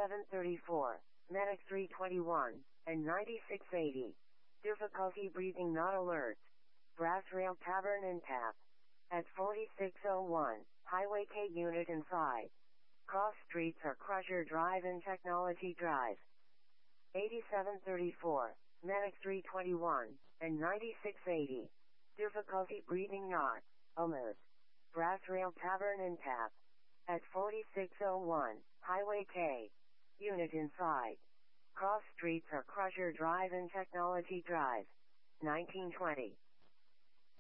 8734, Medic 321, and 9680. Difficulty breathing not alert. Brass Rail Tavern and Tap. At 4601, Highway K unit inside. Cross streets are Crusher Drive and Technology Drive. 8734, Medic 321, and 9680. Difficulty breathing not alert. Brass Rail Tavern and Tap. At 4601, Highway K. Unit inside. Cross streets are Crusher Drive and Technology Drive. 1920.